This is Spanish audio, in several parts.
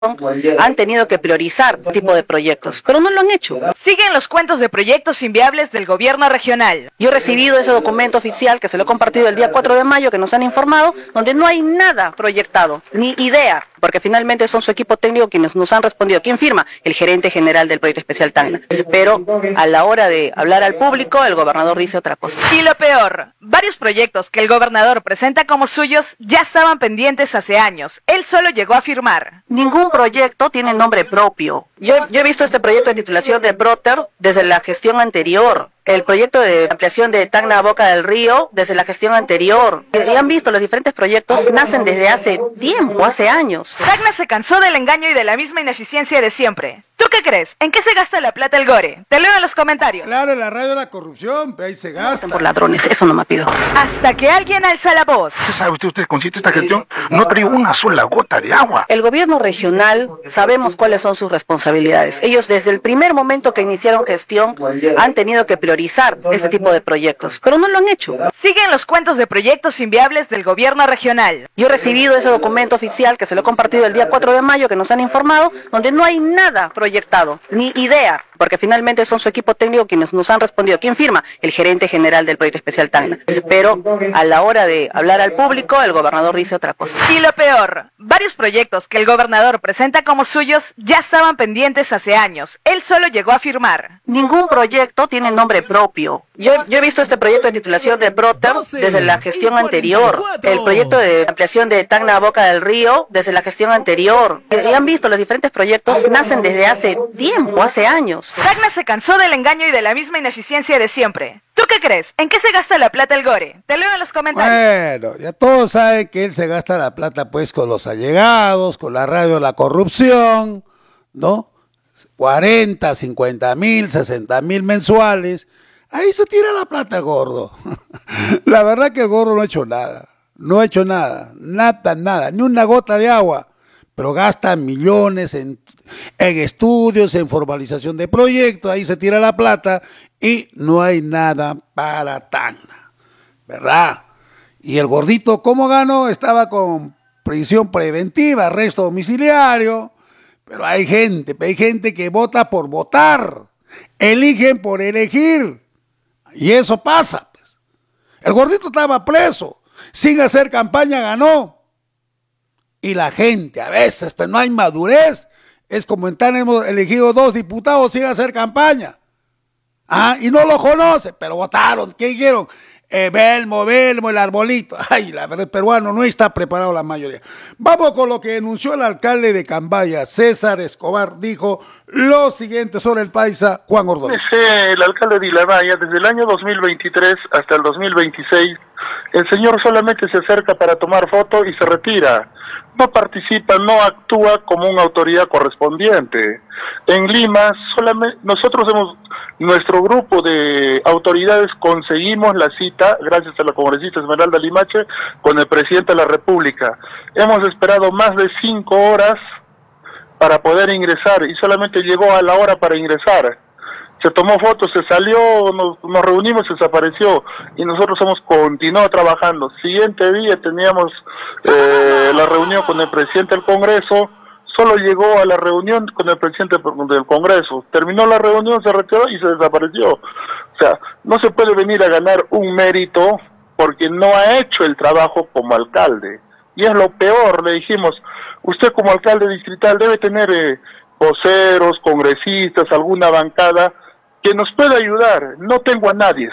han tenido que priorizar este tipo de proyectos, pero no lo han hecho. Siguen los cuentos de proyectos inviables del gobierno regional. Yo he recibido ese documento oficial que se lo he compartido el día 4 de mayo, que nos han informado, donde no hay nada proyectado, ni idea, porque finalmente son su equipo técnico quienes nos han respondido. ¿Quién firma? El gerente general del proyecto especial Tacna. Pero a la hora de hablar al público, el gobernador dice otra cosa. Y lo peor, varios proyectos que el gobernador presenta como suyos ya estaban pendientes hace años. Él solo llegó a firmar. Ningún proyecto tiene nombre propio. Yo he visto este proyecto de titulación de Broter desde la gestión anterior. El proyecto de ampliación de Tacna a Boca del Río desde la gestión anterior. Y han visto, los diferentes proyectos nacen desde hace tiempo, hace años. Tacna se cansó del engaño y de la misma ineficiencia de siempre. ¿Tú qué crees? ¿En qué se gasta la plata el Gore? Te leo en los comentarios. Claro, en la radio de la corrupción, ahí se gasta. Por ladrones, eso no me pido. Hasta que alguien alza la voz. ¿Usted consciente de esta gestión? No trae una sola gota de agua. El gobierno regional, sabemos cuáles son sus responsabilidades. Ellos desde el primer momento que iniciaron gestión han tenido que priorizar este tipo de proyectos, pero no lo han hecho. Siguen los cuentos de proyectos inviables del gobierno regional. Yo he recibido ese documento oficial que se lo he compartido el día 4 de mayo, que nos han informado, donde no hay nada proyectado, ni idea, porque finalmente son su equipo técnico quienes nos han respondido. ¿Quién firma? El gerente general del proyecto especial Tacna. Pero a la hora de hablar al público, el gobernador dice otra cosa. Y lo peor, varios proyectos que el gobernador presenta como suyos ya estaban pendientes hace años. Él solo llegó a firmar. Ningún proyecto tiene nombre propio. Yo he visto este proyecto de titulación de Broter desde la gestión anterior. El proyecto de ampliación de Tacna a Boca del Río desde la gestión anterior. Y han visto, los diferentes proyectos nacen desde hace tiempo, hace años. Tacna se cansó del engaño y de la misma ineficiencia de siempre. ¿Tú qué crees? ¿En qué se gasta la plata el Gore? Te leo en los comentarios. Bueno, ya todos saben que él se gasta la plata pues con los allegados, con la radio de la corrupción, ¿no? 40, 50 mil, 60 mil mensuales. Ahí se tira la plata el gordo. La verdad que el gordo no ha hecho nada. No ha hecho nada. Nada. Ni una gota de agua. Pero gasta millones en estudios, en formalización de proyectos. Ahí se tira la plata y no hay nada para Tacna. ¿Verdad? Y el gordito, ¿cómo ganó? Estaba con prisión preventiva, arresto domiciliario. Pero hay gente que vota por votar. Eligen por elegir. Y eso pasa, pues. El gordito estaba preso, sin hacer campaña ganó. Y la gente a veces, pero no hay madurez. Es como en Tacna hemos elegido 2 diputados sin hacer campaña. Y no lo conocen, pero votaron. ¿Qué dijeron? Belmo, el arbolito. Ay, la verdad, el peruano no está preparado la mayoría. Vamos con lo que denunció el alcalde de Cambaya, César Escobar. Dijo lo siguiente sobre el paisa Juan Ordóñez. El alcalde de Ilabaya, desde el año 2023 hasta el 2026, el señor solamente se acerca para tomar foto y se retira. No participa, no actúa como una autoridad correspondiente. En Lima, solamente nuestro grupo de autoridades conseguimos la cita, gracias a la congresista Esmeralda Limache, con el presidente de la República. Hemos esperado más de 5 horas para poder ingresar y solamente llegó a la hora para ingresar. Se tomó fotos, se salió, nos reunimos, se desapareció y nosotros hemos continuado trabajando. Siguiente día teníamos la reunión con el presidente del Congreso, solo llegó a la reunión con el presidente del Congreso, terminó la reunión, se retiró y se desapareció. O sea, no se puede venir a ganar un mérito porque no ha hecho el trabajo como alcalde. Y es lo peor, le dijimos, usted como alcalde distrital debe tener voceros, congresistas, alguna bancada que nos pueda ayudar. No tengo a nadie.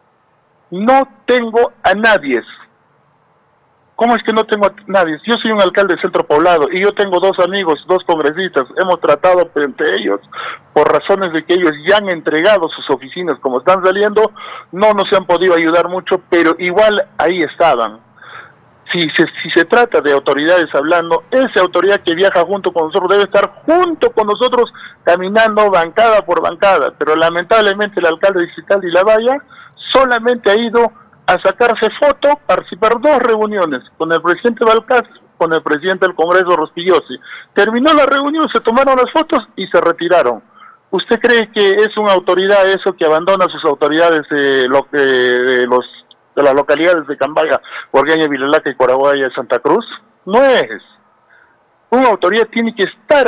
¿Cómo es que no tengo a nadie? Yo soy un alcalde de centro poblado y yo tengo 2 amigos, 2 congresistas. Hemos tratado entre ellos, por razones de que ellos ya han entregado sus oficinas, como están saliendo, no nos han podido ayudar mucho, pero igual ahí estaban. Si se trata de autoridades hablando, esa autoridad que viaja junto con nosotros debe estar junto con nosotros caminando bancada por bancada, pero lamentablemente el alcalde distrital de Ilabaya solamente ha ido a sacarse foto, participar 2 reuniones con el presidente Balcás, con el presidente del Congreso Rospigliosi. Terminó la reunión, se tomaron las fotos y se retiraron. ¿Usted cree que es una autoridad eso que abandona sus autoridades de las localidades de Cambaya, Orgueña, Vilalaca y Coraguaya y Santa Cruz? No es. Una autoridad tiene que estar